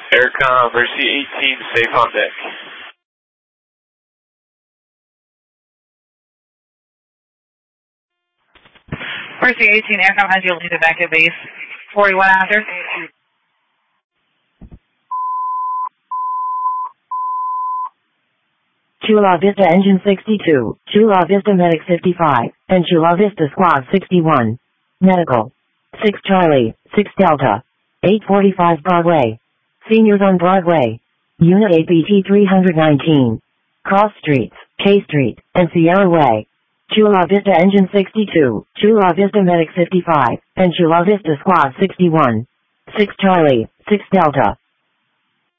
Aircom, Mercy 18, safe on deck. Mercy 18, Aircom has you lead back at base 41 after. Chula Vista Engine 62, Chula Vista Medic 55, and Chula Vista Squad 61. Medical. 6 Charlie, 6 Delta. 845 Broadway. Seniors on Broadway. Unit APT 319. Cross Streets, K Street, and Sierra Way. Chula Vista Engine 62, Chula Vista Medic 55, and Chula Vista Squad 61. 6 Charlie, 6 Delta.